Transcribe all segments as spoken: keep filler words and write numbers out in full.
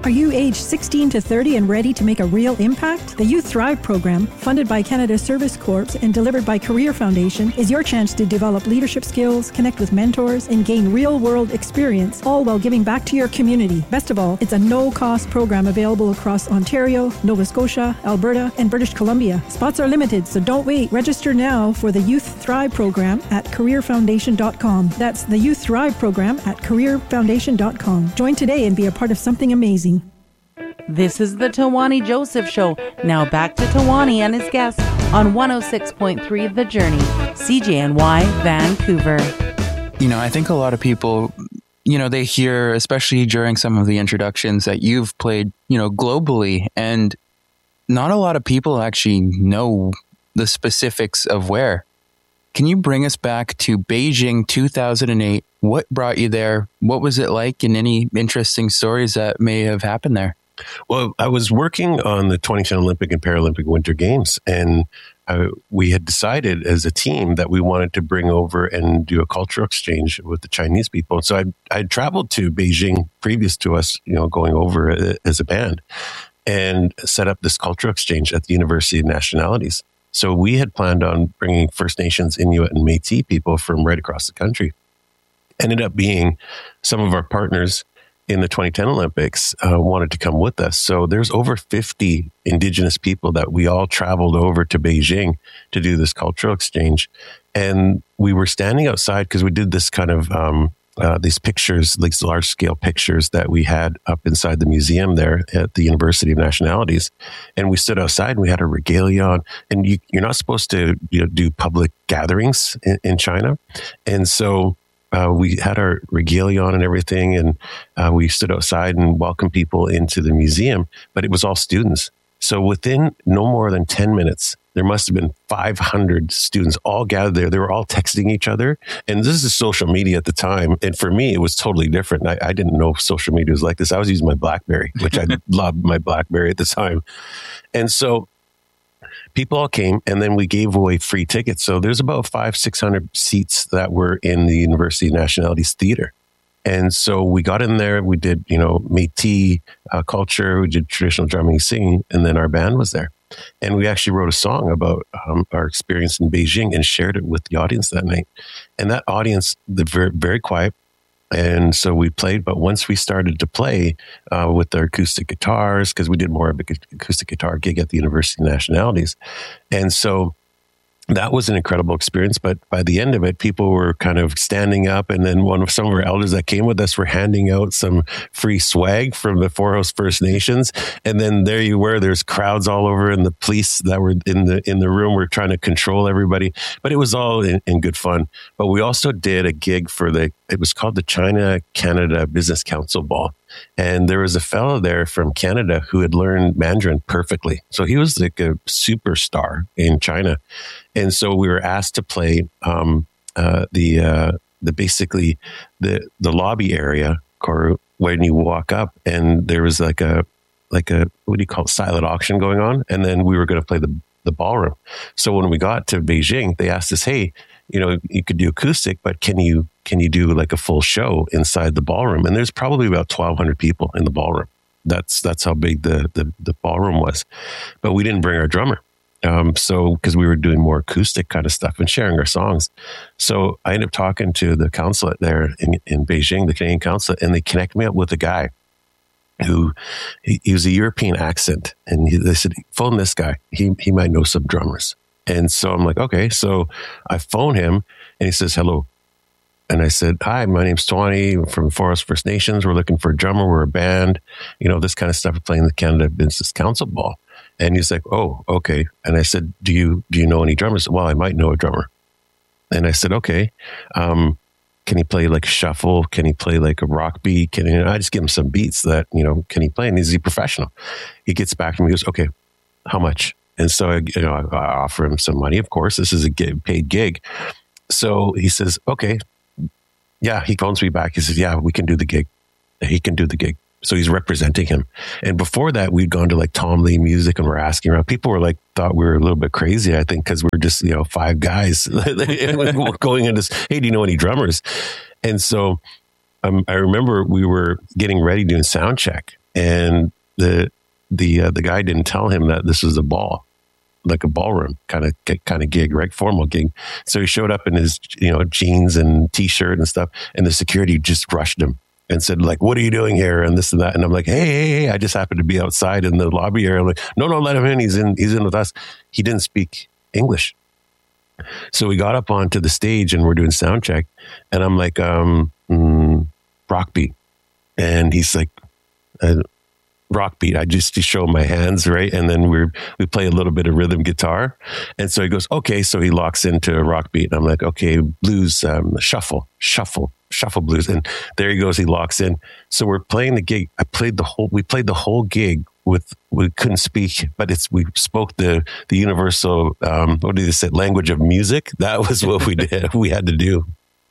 Are you age sixteen to thirty and ready to make a real impact? The Youth Thrive program, funded by Canada Service Corps and delivered by Career Foundation, is your chance to develop leadership skills, connect with mentors, and gain real-world experience, all while giving back to your community. Best of all, it's a no-cost program available across Ontario, Nova Scotia, Alberta, and British Columbia. Spots are limited, so don't wait. Register now for the Youth Thrive program at career foundation dot com. That's the Youth Thrive program at career foundation dot com. Join today and be a part of something amazing. This is the Tawani Joseph Show. Now back to Tawani and his guests on one oh six point three The Journey, C J N Y, Vancouver. You know, I think a lot of people, you know, they hear, especially during some of the introductions, that you've played, you know, globally, and not a lot of people actually know the specifics of where. Can you bring us back to Beijing two thousand eight? What brought you there? What was it like, and any interesting stories that may have happened there? Well, I was working on the twenty ten Olympic and Paralympic Winter Games, and I, we had decided as a team that we wanted to bring over and do a cultural exchange with the Chinese people. So I I traveled to Beijing previous to us, you know, going over as a band, and set up this cultural exchange at the University of Nationalities. So we had planned on bringing First Nations, Inuit, and Métis people from right across the country. Ended up being some of our partners in the twenty ten Olympics uh, wanted to come with us. So there's over fifty Indigenous people that we all traveled over to Beijing to do this cultural exchange. And we were standing outside because we did this kind of, um, uh, these pictures, these large scale pictures that we had up inside the museum there at the University of Nationalities. And we stood outside and we had a regalia on. And you, you're not supposed to, you know, do public gatherings in, in China. And so Uh, we had our regalia on and everything, and uh, we stood outside and welcomed people into the museum, but it was all students. So within no more than ten minutes, there must have been five hundred students all gathered there. They were all texting each other. And this is social media at the time. And for me, it was totally different. I, I didn't know social media was like this. I was using my BlackBerry, which I loved my BlackBerry at the time. And so people all came, and then we gave away free tickets. So there's about five, six hundred seats that were in the University of Nationalities Theater. And so we got in there, we did, you know, Métis uh, culture, we did traditional drumming, singing, and then our band was there. And we actually wrote a song about um, our experience in Beijing and shared it with the audience that night. And that audience, they're very, very quiet. And so we played, but once we started to play uh, with our acoustic guitars, because we did more of an acoustic guitar gig at the University of Nationalities. And so that was an incredible experience. But by the end of it, people were kind of standing up. And then one of some of our elders that came with us were handing out some free swag from the Forehouse First Nations. And then there you were, there's crowds all over, and the police that were in the in the room were trying to control everybody. But it was all in, in good fun. But we also did a gig for the, it was called the China Canada Business Council Ball. And there was a fellow there from Canada who had learned Mandarin perfectly. So he was like a superstar in China. And so we were asked to play um, uh, the uh, the basically the the lobby area, or when you walk up, and there was like a like a what do you call it, silent auction going on, and then we were going to play the the ballroom. So when we got to Beijing, they asked us, "Hey, you know, you could do acoustic, but can you can you do like a full show inside the ballroom?" And there's probably about twelve hundred people in the ballroom. That's that's how big the the, the ballroom was. But we didn't bring our drummer. Um, so, because we were doing more acoustic kind of stuff and sharing our songs. So I ended up talking to the consulate there in, in Beijing, the Canadian consulate, and they connected me up with a guy who, he, he was a European accent. And he, they said, phone this guy. He, he might know some drummers. And so I'm like, okay. So I phone him and he says, hello. And I said, hi, my name's Tawani. I'm from Forest First Nations. We're looking for a drummer. We're a band, you know, this kind of stuff. We're playing the Canada Business Council Ball. And he's like, oh, okay. And I said, do you do you know any drummers? Well, I might know a drummer. And I said, okay. Um, can he play like a shuffle? Can he play like a rock beat? Can he, I just give him some beats that, you know, can he play? And is he professional? He gets back to me. He goes, okay, how much? And so I, you know, I, I offer him some money. Of course, this is a gig, paid gig. So he says, okay. Yeah, he phones me back. He says, yeah, we can do the gig. He can do the gig. So he's representing him. And before that, we'd gone to like Tom Lee Music and we're asking around. People were like, thought we were a little bit crazy, I think, because we're just, you know, five guys going into, hey, do you know any drummers? And so um, I remember we were getting ready doing sound check. and the the uh, the guy didn't tell him that this was a ball, like a ballroom kind of kind of gig, right? Formal gig. So he showed up in his, you know, jeans and t-shirt and stuff, and the security just rushed him and said, like, "What are you doing here?" And this and that. And I'm like, "Hey, hey, hey!" I just happened to be outside in the lobby area. I'm like, "No, no, let him in. He's in. He's in with us." He didn't speak English, so we got up onto the stage and we're doing sound check, and I'm like, um, mm, "Rock beat," and he's like, uh, "Rock beat." I just, just show my hands, right? And then we we play a little bit of rhythm guitar. And so he goes, "Okay." So he locks into a rock beat. And I'm like, "Okay, blues, um, shuffle, shuffle, shuffle blues." And there he goes. He locks in. So we're playing the gig. I played the whole, we played the whole gig with, we couldn't speak, but it's, we spoke the, the universal, um, what did they say? Language of music. That was what we did. We had to do.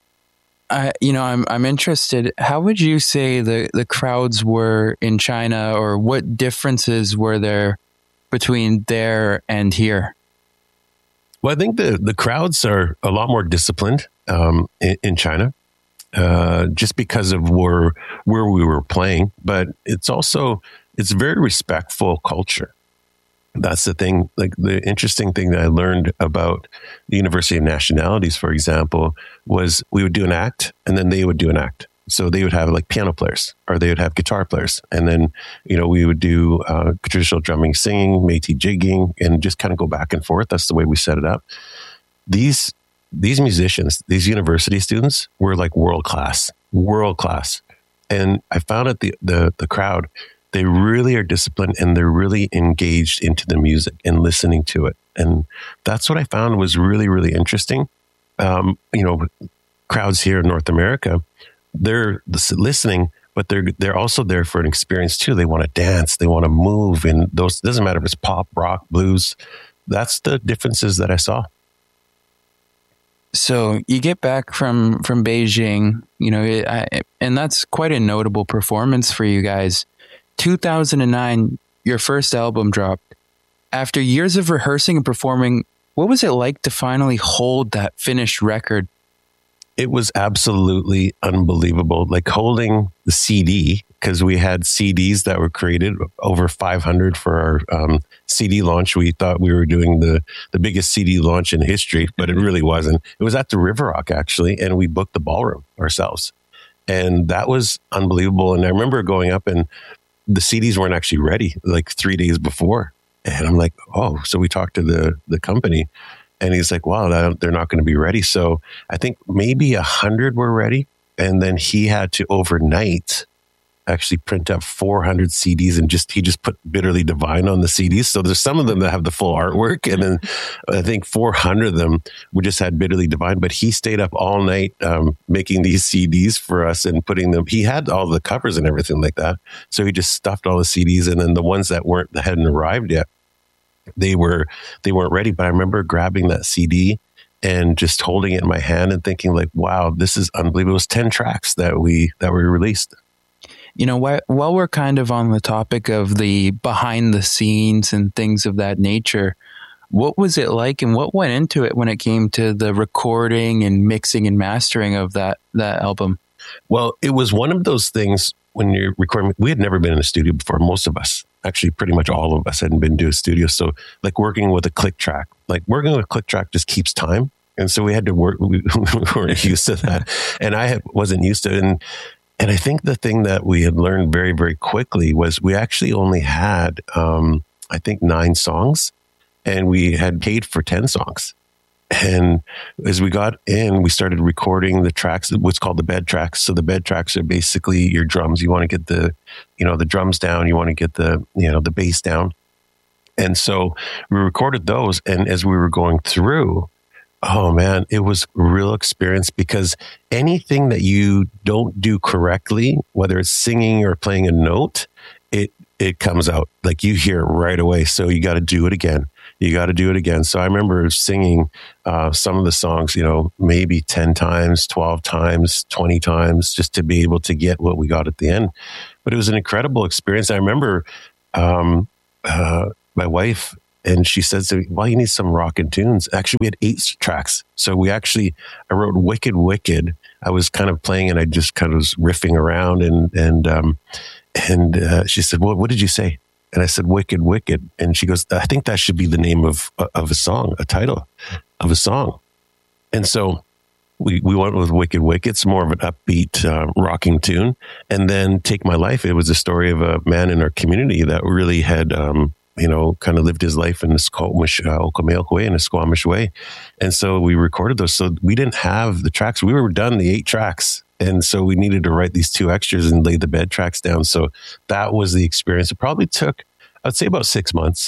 I, you know, I'm I'm interested. How would you say the, the crowds were in China, or what differences were there between there and here? Well, I think the, the crowds are a lot more disciplined um, in, in China, uh, just because of where where we were playing. But it's also it's a very respectful culture. That's the thing. Like, the interesting thing that I learned about the University of Nationalities, for example, was we would do an act and then they would do an act. So they would have like piano players, or they would have guitar players. And then, you know, we would do uh, traditional drumming, singing, Métis jigging, and just kind of go back and forth. That's the way we set it up. These, these musicians, these university students were like world class, world class. And I found that the, the, the crowd, they really are disciplined and they're really engaged into the music and listening to it. And that's what I found was really, really interesting. Um, you know, crowds here in North America, they're listening, but they're they're also there for an experience too. They want to dance, they want to move, and those, it doesn't matter if it's pop, rock, blues. That's the differences that I saw. So you get back from from Beijing, you know, it, I, and that's quite a notable performance for you guys. two thousand nine, your first album dropped. After years of rehearsing and performing, what was it like to finally hold that finished record? It was absolutely unbelievable. Like holding the C D, because we had C Ds that were created, over five hundred for our um, C D launch. We thought we were doing the, the biggest C D launch in history, but it really wasn't. It was at the River Rock, actually, and we booked the ballroom ourselves. And that was unbelievable. And I remember going up, and the C Ds weren't actually ready like three days before. And I'm like, oh, so we talked to the, the company, and he's like, wow, they're not going to be ready. So I think maybe a hundred were ready. And then he had to overnight actually print up four hundred C Ds, and just, he just put Bitterly Divine on the C Ds. So there's some of them that have the full artwork. And then I think four hundred of them, we just had Bitterly Divine, but he stayed up all night um, making these C Ds for us and putting them, he had all the covers and everything like that. So he just stuffed all the C Ds, and then the ones that weren't, that hadn't arrived yet, they were, they weren't ready. But I remember grabbing that C D and just holding it in my hand and thinking like, wow, this is unbelievable. It was ten tracks that we, that were released. You know, wh- while we're kind of on the topic of the behind the scenes and things of that nature, what was it like and what went into it when it came to the recording and mixing and mastering of that, that album? Well, it was one of those things when you're recording. We had never been in a studio before. Most of us, actually pretty much all of us, hadn't been to a studio. So like working with a click track, like working with a click track just keeps time. And so we had to work, we, we weren't used to that. And I had, wasn't used to it. And And I think the thing that we had learned very, very quickly was we actually only had, um, I think, nine songs, and we had paid for ten songs. And as we got in, we started recording the tracks, what's called the bed tracks. So the bed tracks are basically your drums. You want to get the, you know, the drums down. You want to get the, you know, the bass down. And so we recorded those. And as we were going through, oh man, it was a real experience, because anything that you don't do correctly, whether it's singing or playing a note, it it comes out. Like you hear it right away. So you got to do it again. You got to do it again. So I remember singing uh, some of the songs, you know, maybe ten times, twelve times, twenty times, just to be able to get what we got at the end. But it was an incredible experience. I remember um, uh, my wife, and she said to me, well, you need some rockin' tunes. Actually, we had eight tracks. So we actually, I wrote Wicked Wicked. I was kind of playing and I just kind of was riffing around. And, and, um, And uh, she said, well, what did you say? And I said, Wicked, Wicked. And she goes, I think that should be the name of, of a song, a title of a song. And so we, we went with Wicked, Wicked. It's more of an upbeat, uh, rocking tune. And then Take My Life. It was a story of a man in our community that really had, um, you know, kind of lived his life in the Squamish, uh, Okameok way, in a Squamish way. And so we recorded those. So we didn't have the tracks. We were done the eight tracks. And so we needed to write these two extras and lay the bed tracks down. So that was the experience. It probably took, I'd say, about six months.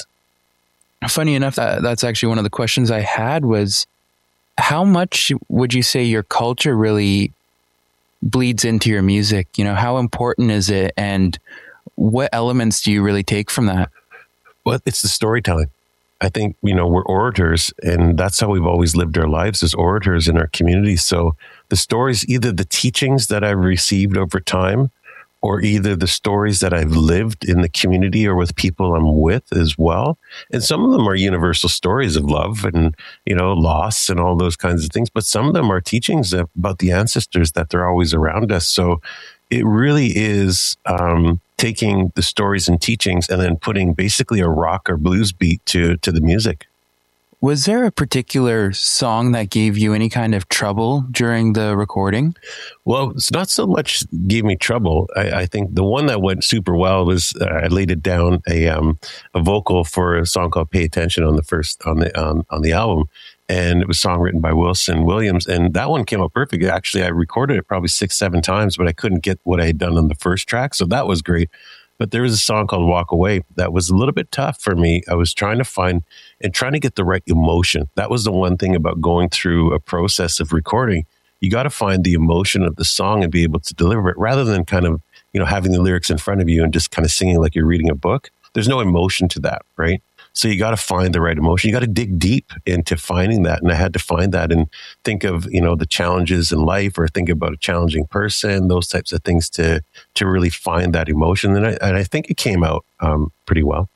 Funny enough, that that's actually one of the questions I had was, how much would you say your culture really bleeds into your music? You know, how important is it? And what elements do you really take from that? Well, it's the storytelling. I think, you know, we're orators, and that's how we've always lived our lives as orators in our community. So the stories, either the teachings that I've received over time, or either the stories that I've lived in the community or with people I'm with as well. And some of them are universal stories of love and, you know, loss and all those kinds of things. But some of them are teachings about the ancestors, that they're always around us. So it really is um, taking the stories and teachings and then putting basically a rock or blues beat to to the music. Was there a particular song that gave you any kind of trouble during the recording? Well, it's not so much gave me trouble. I, I think the one that went super well was uh, I laid it down a um, a vocal for a song called "Pay Attention" on the first on the um, on the album, and it was a song written by Wilson Williams, and that one came out perfect. Actually, I recorded it probably six, seven times, but I couldn't get what I had done on the first track, so that was great. But there was a song called "Walk Away" that was a little bit tough for me. I was trying to find and trying to get the right emotion. That was the one thing about going through a process of recording. You got to find the emotion of the song and be able to deliver it, rather than kind of, you know, having the lyrics in front of you and just kind of singing like you're reading a book. There's no emotion to that, right? So you got to find the right emotion. You got to dig deep into finding that. And I had to find that and think of, you know, the challenges in life, or think about a challenging person, those types of things to to really find that emotion. And I, and I think it came out um, pretty well.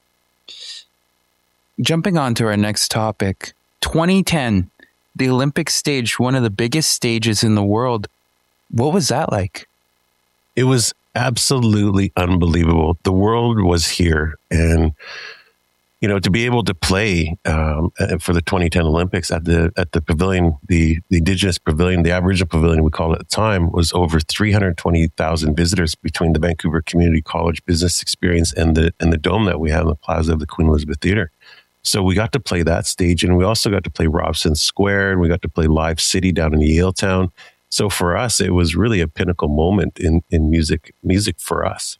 Jumping on to our next topic, twenty ten, the Olympic stage, one of the biggest stages in the world. What was that like? It was absolutely unbelievable. The world was here, and you know, to be able to play um, for the twenty ten Olympics at the at the pavilion, the, the Indigenous pavilion, the Aboriginal pavilion, we called it at the time, was over three hundred twenty thousand visitors between the Vancouver Community College Business Experience and the and the dome that we had in the plaza of the Queen Elizabeth Theatre. So we got to play that stage, and we also got to play Robson Square, and we got to play Live City down in Yaletown. So for us, it was really a pinnacle moment in in music music for us.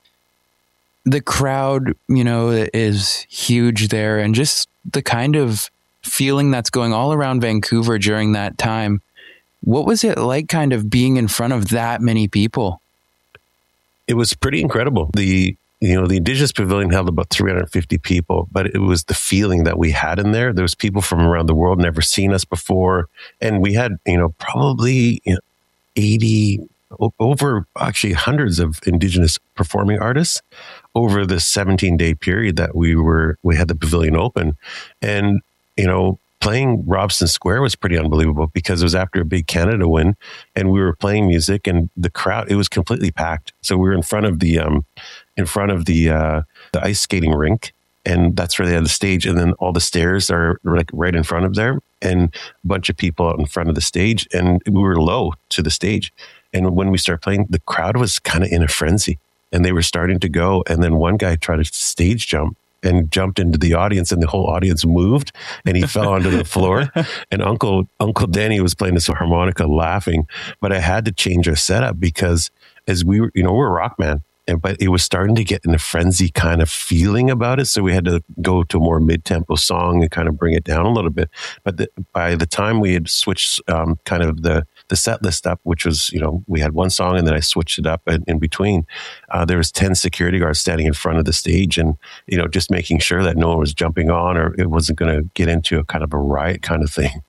The crowd, you know, is huge there, and just the kind of feeling that's going all around Vancouver during that time. What was it like kind of being in front of that many people? It was pretty incredible. The, you know, the Indigenous Pavilion held about three hundred fifty people, but it was the feeling that we had in there. There was people from around the world, never seen us before. And we had, you know, probably you know, eighty, over actually hundreds of Indigenous performing artists over the seventeen day period that we were, we had the pavilion open. And, you know, playing Robson Square was pretty unbelievable, because it was after a big Canada win, and we were playing music, and the crowd, it was completely packed. So we were in front of the, um, in front of the, uh, the ice skating rink, and that's where they had the stage. And then all the stairs are like right in front of there, and a bunch of people out in front of the stage, and we were low to the stage. And when we started playing, the crowd was kind of in a frenzy, and they were starting to go. And then one guy tried to stage jump and jumped into the audience, and the whole audience moved, and he fell onto the floor. And Uncle Uncle Danny was playing this harmonica, laughing. But I had to change our setup, because as we were, you know, we're a rock band. And, but it was starting to get in a frenzy kind of feeling about it. So we had to go to a more mid-tempo song and kind of bring it down a little bit. But the, by the time we had switched um, kind of the, the set list up, which was, you know, we had one song and then I switched it up in, in between, uh, there was ten security guards standing in front of the stage, and, you know, just making sure that no one was jumping on, or it wasn't going to get into a kind of a riot kind of thing.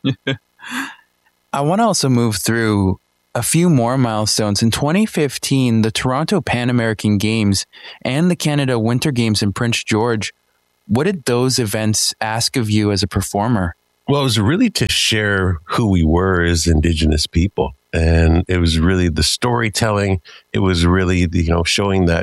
I want to also move through a few more milestones. In twenty fifteen, the Toronto Pan American Games and the Canada Winter Games in Prince George. What did those events ask of you as a performer? Well, it was really to share who we were as Indigenous people. And it was really the storytelling. It was really, the, you know, showing that,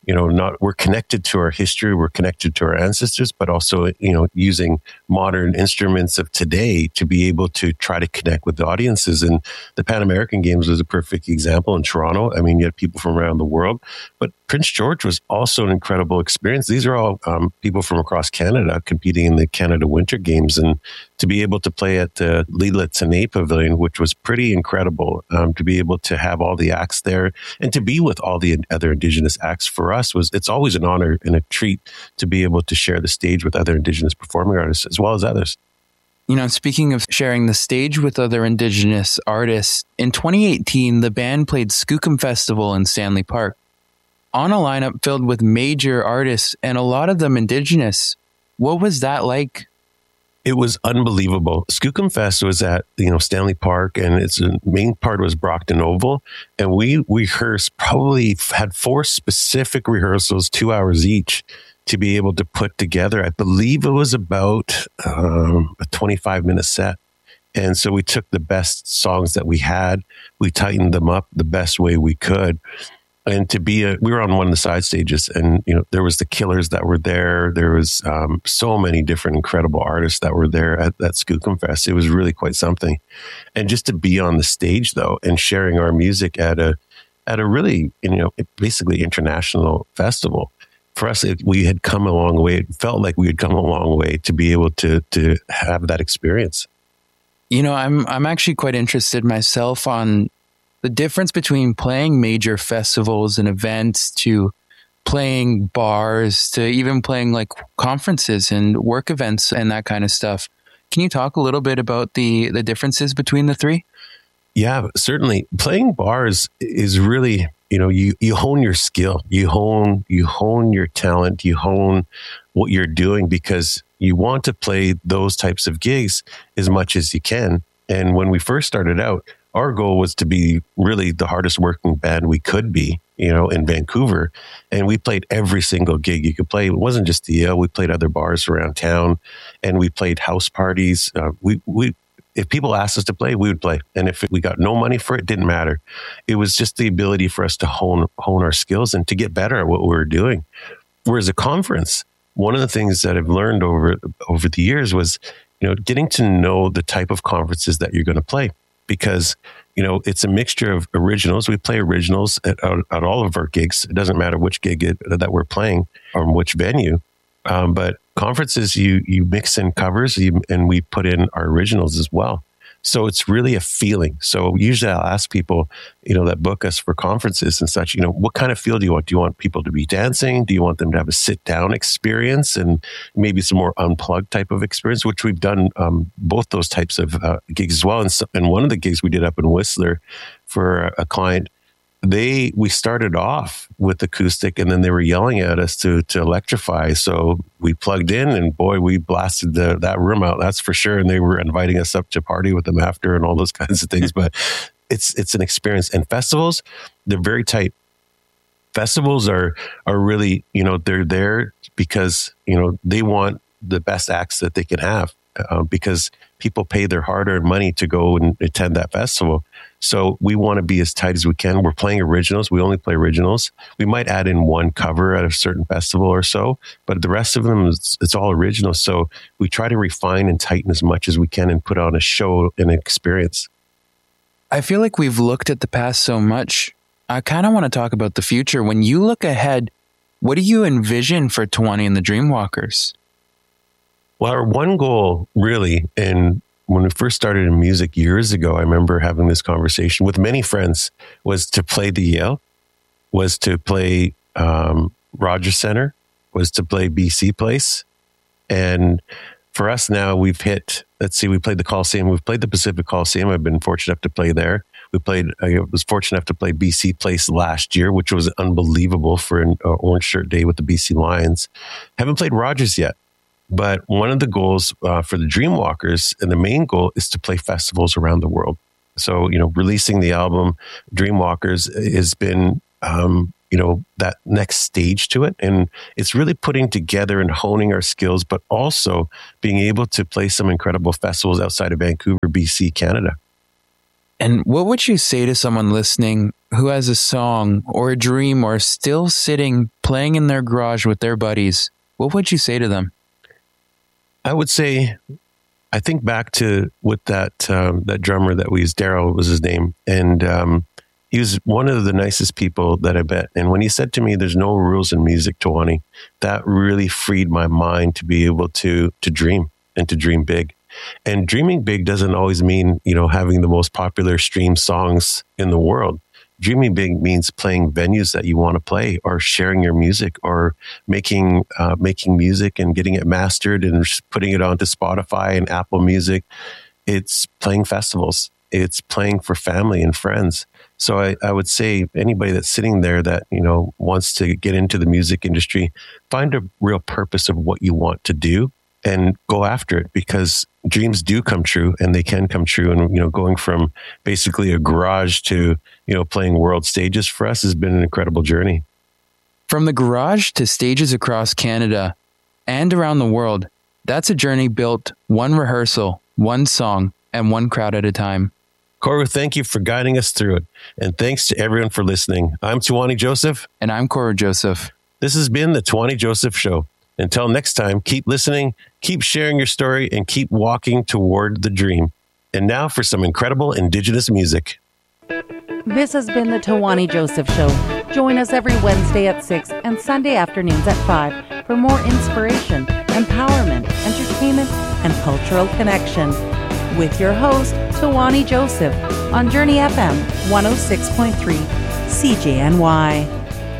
you know, not, we're connected to our history, we're connected to our ancestors, but also, you know, using modern instruments of today to be able to try to connect with the audiences. And the Pan American Games was a perfect example in Toronto. I mean, you had people from around the world, but Prince George was also an incredible experience. These are all um, people from across Canada competing in the Canada Winter Games, and to be able to play at the Lila Tene Pavilion, which was pretty incredible, um, to be able to have all the acts there and to be with all the other Indigenous acts for us was, it's always an honor and a treat to be able to share the stage with other Indigenous performing artists as well as others. You know, speaking of sharing the stage with other Indigenous artists, in twenty eighteen, the band played Skookum Festival in Stanley Park on a lineup filled with major artists and a lot of them Indigenous. What was that like? It was unbelievable. Skookum Fest was at, you know, Stanley Park, and its main part was Brockton Oval. And we rehearsed, probably had four specific rehearsals, two hours each, to be able to put together. I believe it was about um, a twenty-five minute set. And so we took the best songs that we had, we tightened them up the best way we could. And to be a, we were on one of the side stages, and, you know, there was the Killers that were there. There was um, so many different incredible artists that were there at that Skookum Fest. It was really quite something. And just to be on the stage though, and sharing our music at a, at a really, you know, basically international festival, for us, it, we had come a long way. It felt like we had come a long way to be able to, to have that experience. You know, I'm, I'm actually quite interested myself on the difference between playing major festivals and events to playing bars to even playing like conferences and work events and that kind of stuff. Can you talk a little bit about the, the differences between the three? Yeah, certainly. Playing bars is really, you know, you, you hone your skill, you hone, you hone your talent, you hone what you're doing because you want to play those types of gigs as much as you can. And when we first started out, our goal was to be really the hardest working band we could be, you know, in Vancouver. And we played every single gig you could play. It wasn't just the Yale. We played other bars around town, and we played house parties. Uh, we, we, if people asked us to play, we would play. And if we got no money for it, it didn't matter. It was just the ability for us to hone, hone our skills and to get better at what we were doing. Whereas a conference, one of the things that I've learned over, over the years was, you know, getting to know the type of conferences that you're going to play. Because, you know, it's a mixture of originals. We play originals at, at, at all of our gigs. It doesn't matter which gig it, that we're playing or which venue. Um, but conferences, you you mix in covers you, and we put in our originals as well. So it's really a feeling. So usually I'll ask people, you know, that book us for conferences and such, you know, what kind of feel do you want? Do you want people to be dancing? Do you want them to have a sit down experience and maybe some more unplugged type of experience, which we've done um, both those types of uh, gigs as well. And, so, and one of the gigs we did up in Whistler for a, a client, they, we started off with acoustic and then they were yelling at us to, to electrify. So we plugged in and boy, we blasted the, that room out. That's for sure. And they were inviting us up to party with them after and all those kinds of things. But it's, it's an experience. And festivals, they're very tight. Festivals are, are really, you know, they're there because, you know, they want the best acts that they can have. Uh, because people pay their hard-earned money to go and attend that festival. So we want to be as tight as we can. We're playing originals. We only play originals. We might add in one cover at a certain festival or so, but the rest of them, it's, it's all original. So we try to refine and tighten as much as we can and put on a show and an experience. I feel like we've looked at the past so much. I kind of want to talk about the future. When you look ahead, what do you envision for Tawani and the Dreamwalkers? Well, our one goal really, and when we first started in music years ago, I remember having this conversation with many friends, was to play the Yale, was to play um, Rogers Centre, was to play B C Place. And for us now, we've hit, let's see, we played the Coliseum, we've played the Pacific Coliseum. I've been fortunate enough to play there. We played, I was fortunate enough to play B C Place last year, which was unbelievable for an uh, Orange Shirt Day with the B C Lions. Haven't played Rogers yet. But one of the goals uh, for the Dreamwalkers, and the main goal, is to play festivals around the world. So, you know, releasing the album Dreamwalkers has been, um, you know, that next stage to it. And it's really putting together and honing our skills, but also being able to play some incredible festivals outside of Vancouver, B C, Canada. And what would you say to someone listening who has a song or a dream or still sitting playing in their garage with their buddies? What would you say to them? I would say, I think back to with that um, that drummer that we used, Daryl was his name, and um, he was one of the nicest people that I met. And when he said to me, "There's no rules in music, Tawani," that really freed my mind to be able to to dream and to dream big. And dreaming big doesn't always mean, you know, having the most popular stream songs in the world. Dreaming big means playing venues that you want to play, or sharing your music, or making uh, making music and getting it mastered and putting it onto Spotify and Apple Music. It's playing festivals. It's playing for family and friends. So I, I would say anybody that's sitting there that, you know, wants to get into the music industry, find a real purpose of what you want to do and go after it, because dreams do come true, and they can come true. And, you know, going from basically a garage to, you know, playing world stages for us has been an incredible journey. From the garage to stages across Canada and around the world, that's a journey built one rehearsal, one song, and one crowd at a time. Koru, thank you for guiding us through it. And thanks to everyone for listening. I'm Tawani Joseph. And I'm Koru Joseph. This has been the Tawani Joseph Show. Until next time, keep listening, keep sharing your story, and keep walking toward the dream. And now for some incredible Indigenous music. This has been the Tawani Joseph Show. Join us every Wednesday at six and Sunday afternoons at five for more inspiration, empowerment, entertainment, and cultural connection. With your host, Tawani Joseph, on Journey F M one oh six point three C J N Y.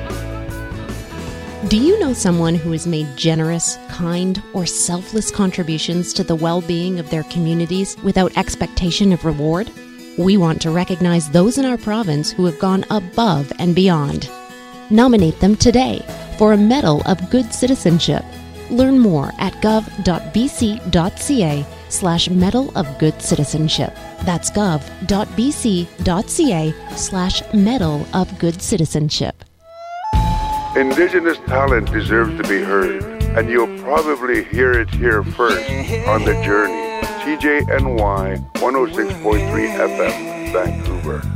Do you know someone who has made generous, kind, or selfless contributions to the well-being of their communities without expectation of reward? We want to recognize those in our province who have gone above and beyond. Nominate them today for a Medal of Good Citizenship. Learn more at gov.bc.ca slash Medal of Good Citizenship. That's gov.bc.ca slash Medal of Good Citizenship. Indigenous talent deserves to be heard, and you'll probably hear it here first on The Journey. C J N Y one oh six point three F M, Vancouver.